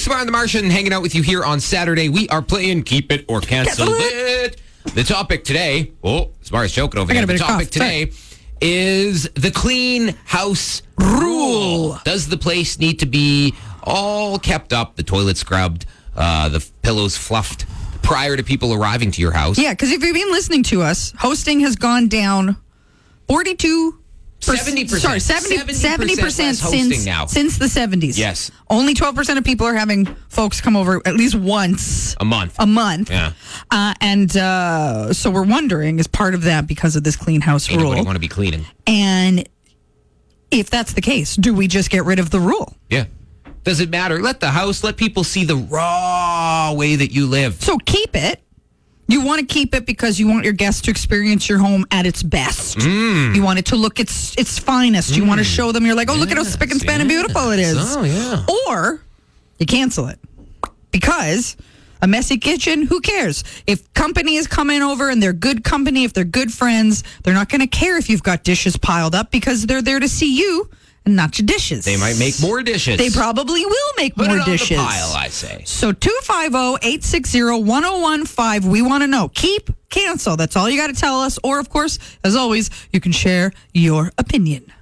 Samara the Martian hanging out with you here on Saturday. We are playing Keep It or Cancel It. The topic today, Samara's joking over there. The topic today is the clean house rule. Does the place need to be all kept up, the toilet scrubbed, the pillows fluffed prior to people arriving to your house? Yeah, because if you've been listening to us, hosting has gone down 70% since the 70s. Yes. Only 12% of people are having folks come over at least once a month. Yeah. So we're wondering, is part of that because of this clean house rule? Anybody want to be cleaning? And if that's the case, do we just get rid of the rule? Yeah. Does it matter? Let people see the raw way that you live. So keep it. You want to keep it because you want your guests to experience your home at its best. You want it to look its finest. You want to show them, you're like, look at how spick and span and beautiful it is. Oh, yeah. Or you cancel it. Because a messy kitchen, who cares? If company is coming over and they're good company, if they're good friends, they're not going to care if you've got dishes piled up because they're there to see you and not your dishes. They might make more dishes. They probably will make Put more it on dishes. the pile, I say. So 250-860-1015. We want to know. Keep, cancel. That's all you got to tell us. Or, of course, as always, you can share your opinion.